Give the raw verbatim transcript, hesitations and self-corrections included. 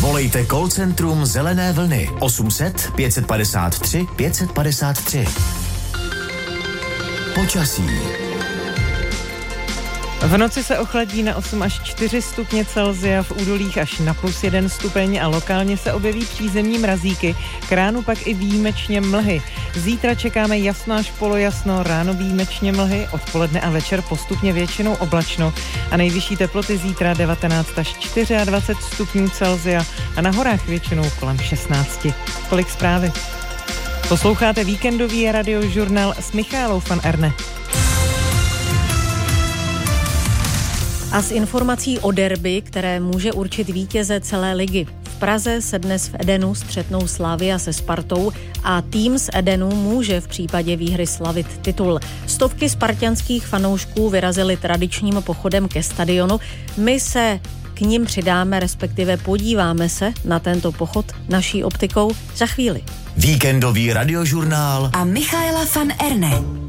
Volejte call centrum Zelené vlny osm set pět padesát tři pět padesát tři. Počasí. V noci se ochladí na osm až čtyři stupně Celsia, v údolích až na plus jeden stupeň a lokálně se objeví přízemní mrazíky, k ránu pak i výjimečně mlhy. Zítra čekáme jasno až polojasno, ráno výjimečně mlhy, odpoledne a večer postupně většinou oblačno a nejvyšší teploty zítra devatenáct až dvacet čtyři stupňů Celsia a na horách většinou kolem šestnáct. Tolik zprávy. Posloucháte víkendový radiožurnál s Michálou van Erne. A s informací o derby, které může určit vítěze celé ligy. V Praze se dnes v Edenu střetnou Slavia se Spartou a tým z Edenu může v případě výhry slavit titul. Stovky spartanských fanoušků vyrazili tradičním pochodem ke stadionu. My se k nim přidáme, respektive podíváme se na tento pochod naší optikou za chvíli. Víkendový radiožurnál a Michaela van Erne.